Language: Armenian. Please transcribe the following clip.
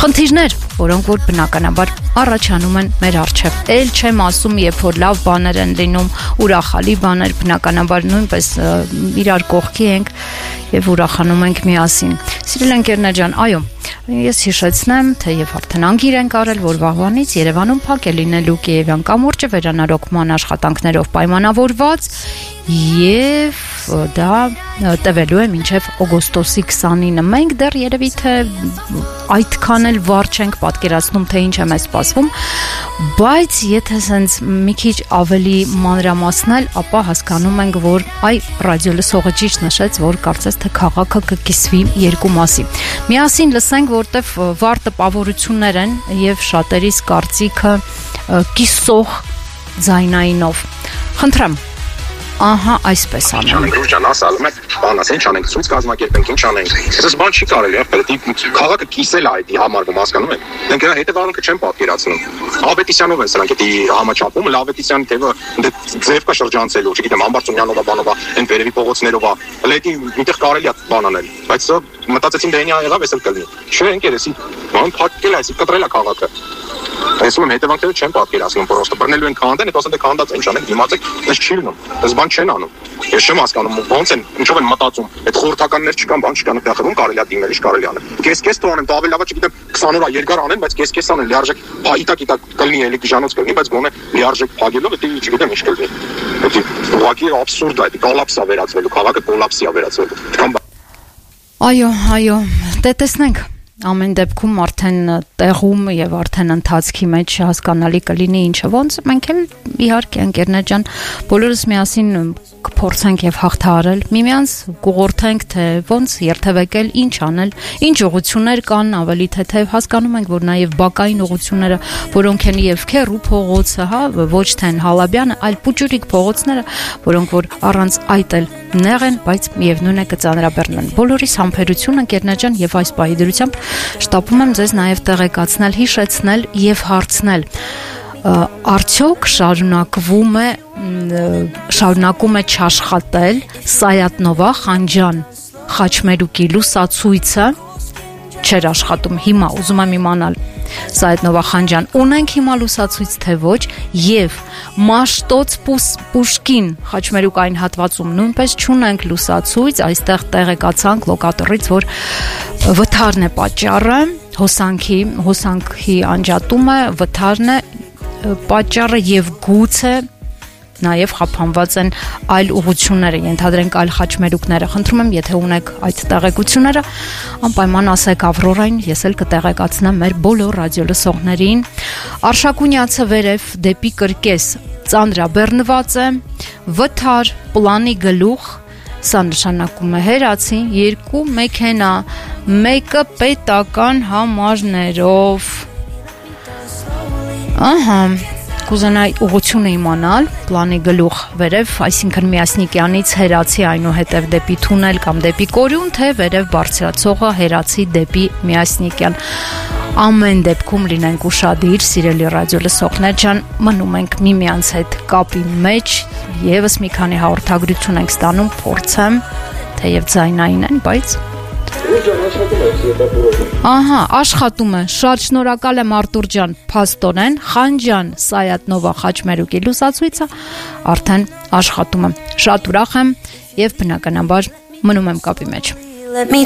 Խնդիրներ, որոնք որ բնականաբար առաջանում են մեր առջև։ Էլ չեմ ասում, երբ որ լավ բաներ են լինում, ուրախալի բաներ, բնականաբար նույնպես իրար կողքի ենք եւ ուրախանում ենք միասին։ Սիրելի ընկերներ ջան, այո, ես հիշեցնեմ, թե եւ արդեն անգիր ենք արել, որ վաղվանից Երևանում փակ է լինելու Կիևյան կամուրջը վերանորոգման աշխատանքներով պայմանավորված եւ դա տևելու է մինչեւ օգոստոսի 29-ը։ Մենք դեռ երևի թե այդքան էլ վառ չենք պատկերացնում, թե ինչ է մեզ սպասվում, բայց եթե sense մի քիչ ավելի մանրամասնել, ապա հասկանում ենք, որ այ ռադիո լսողը ճիշտ նշեց, որ կարծես թե քաղաքը կկիսվի երկու մասի։ Միասին լսենք, որտեվ վառ տպավորություններ են եւ շատերիս կարծիքը կիսող ձայնայինով։ Խնդրեմ, ահա այսպես անենք։ Ջան, ասալում եք, բանաս, ինչ անենք, ցույց կազմակերպենք, ինչ անենք։ Այսպես բան չի կարելի, պետք է քաղաքը կիսել է այդ համարվում, հասկանում եք։ Դրանք դրա հետևանքը չեն պատկերացնում։ Աբետիսյանով են սրանք դա համաչափում, Լավետիսյանի թևը ձև կա շրջանցելու, չգիտեմ, Ամբարձումյանովա բանովա, այն վերևի փողոցներով է։ Լետի միտեղ կարելի է բան անել, բայց սա մտածեցին դենիա եղավ, էսել կլինի։ Չէ, ընկերեսի, բան փակել է, այսի կտրել է քաղաքը։ Այսօր հետևանքները չեն պատկերացնում, պրոստը բռնելու են քանդեն, հետո ասեն դե քանդած ինչ անենք, դիմացեք, դες չի լինում։ Դες բան չեն անում։ Ես չեմ հասկանում ոնց են, ինչով են մտածում։ Այդ խորհրդականներ չկան, բան չկան, այդտեղում կարելի է դիմել, ինչ կարելի անել։ Կես-կես թողնեմ, դա ավելի լավ է, չգիտեմ, 20 օր երկար անեն, բայց կես-կես անեն, լիարժեք, իտակ կլինի, էլի գժանոց կլինի, բայց գոնե լիարժեք փակելով, դա չգիտեմ ինչ կլինի։ Դա ուղղակի absurd է, կոլապս է վերածվելու, քաղաքը կոլապսի է վերածվելու։ Այո, տեսնենք։ Ամեն դեպքում արդեն տեղում եւ արդեն ընթացքի մեջ հասկանալի կլինի ինչը ոնց մենք էլ իհարկե ընկերներ ջան բոլորս միասին կփորձենք եւ հաղթահարել միմյանց կուղորթենք թե ոնց երթևեկել ինչ անել ինչ ուղություններ կան ավելի թեթև հասկանում ենք որ նաեւ բակային ուղությունները որոնք են եւ Քերու փողոցը հա ոչ թե Հալաբյանը այլ Պուճուրիկ փողոցները որոնք որ առանց այդ էլ նեղ են բայց միևնույն է կծանրաբեռնեն բոլորիս համբերություն ընկերներ ջան եւ այս պահի դրությամբ շտապում եմ ձեզ նաև տեղեկացնել, հիշեցնել եւ հարցնել։ Արդյոք շարունակում է չաշխատել Սայաթնովա Խանջան Խաչմերուկի լուսացույցը չէր աշխատում հիմա ուզում եմ իմանալ Սայաթնովա Խանջան ունենք հիմա լուսացույց թե ոչ եւ Մաշտոց Պուշկին Խաչմերուկային հատվածում նույնպես չունենք լուսացույց այստեղ տեղեկացանք լոկատորից որ վթարն է պատճառը հոսանքի անջատումը վթարն է պատճառը եւ գուցե նաև խափանված են այլ ուղությունները, ենթադրենք այլ խաչմերուկները։ Խնդրում եմ, եթե ունեք այդ տեղեկությունները, անպայման ասեք Ավրորային, ես էլ կտեղեկացնեմ մեր բոլոր ռադիո լսողներին։ Արշակունյացը վերև դեպի կրկես ծանրաբեռնված է, վթար, պլանի գլուխ, սա նշանակում է հերացի, 2 մեքենա, մեկը պետական համարներով։ Ահա կուզենայի ուղղությունը իմանալ, պլանի գլուխ վերև, այսինքն Միասնիկյանից հերացի այնուհետև դեպի թունել կամ դեպի Կորյուն, թե վերև բարձրացողը հերացի դեպի Միասնիկյան։ Ամեն դեպքում լինենք ուշադիր, սիրելի ռադիո լսողներ ջան, մնում ենք միմյանց հետ կապի մեջ, եւս մի քանի հաղորդագրություն ենք ստանում, փորձեմ, թեև ձայնային են, բայց Ահա, աշխատում է, շատ շնորհակալ եմ Արտուր ջան, փաստորեն, Խանջան, Սայաթնովա Խաչմերուկի լուսացույցը արդեն աշխատում է, շատ ուրախ եմ եւ բնականաբար մնում եմ կապի մեջ